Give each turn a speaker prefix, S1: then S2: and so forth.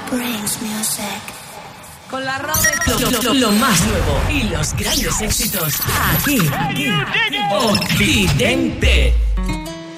S1: Con la Robert. Lo más nuevo y los grandes éxitos aquí. Occidente.